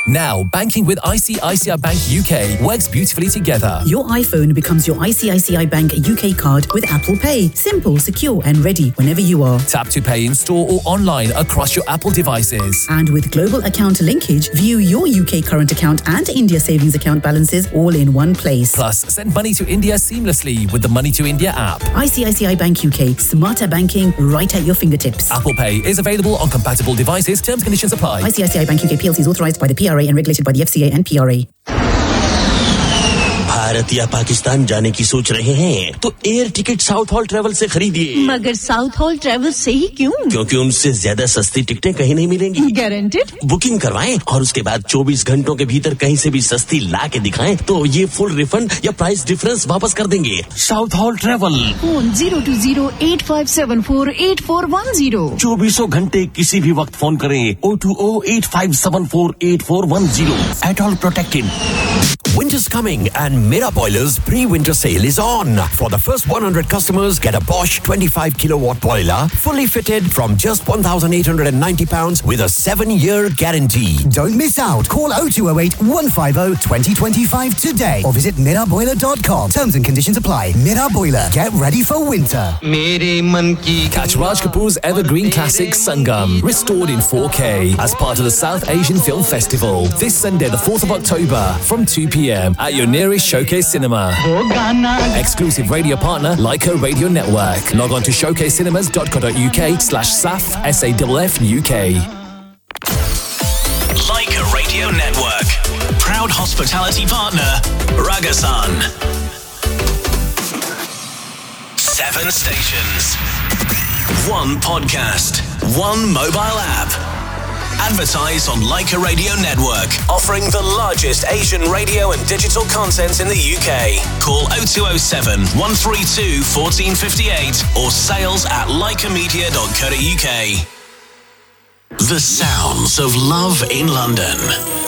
Now, banking with ICICI Bank UK works beautifully together. Your iPhone becomes your ICICI Bank UK card with Apple Pay. Simple, secure and ready whenever you are. Tap to pay in store or online across your Apple devices. And with global account linkage, view your UK current account and India savings account balances all in one place. Plus, send money to India seamlessly with the Money to India app. ICICI Bank UK. Smarter banking right at your fingertips. Apple Pay is available on compatible devices. Terms and conditions apply. ICICI Bank UK PLC is authorised by the PRA and regulated by the FCA and PRA. Bharat या पाकिस्तान जाने की सोच रहे हैं तो air ticket south hall travel से खरीदिए। मगर साउथ हॉल ट्रैवल से ही क्यों? क्योंकि उनसे ज्यादा सस्ती टिकटें कहीं नहीं मिलेंगी। गारंटेड? बुकिंग करवाएं और उसके बाद 24 घंटों के भीतर कहीं से भी सस्ती ला के दिखाएं तो ये फुल रिफंड या प्राइस डिफरेंस वापस कर देंगे। South hall travel. फोन 020-8574-8410। 24 घंटे किसी भी वक्त फोन करें 020-8574-8410। At all protected. Winter's coming and Mera Boiler's pre-winter sale is on. For the first 100 customers, get a Bosch 25 kilowatt boiler, fully fitted from just £1,890 with a 7-year guarantee. Don't miss out. Call 0208 150 2025 today or visit miraboiler.com. Terms and conditions apply. Mera Boiler. Get ready for winter. Catch Raj Kapoor's evergreen classic Sangam, restored in 4K as part of the South Asian Film Festival. This Sunday, the 4th of October, from 2 p.m. at your nearest Showcase Cinema. Exclusive radio partner, Leica Radio Network. Log on to showcasecinemas.co.uk/SAFF UK. Leica Radio Network. Proud hospitality partner, Ragasan. 7 stations. 1 podcast. 1 mobile app. Advertise on Leica Radio Network, offering the largest Asian radio and digital content in the UK. Call 0207 132 1458 or sales@leicamedia.co.uk. The sounds of love in London.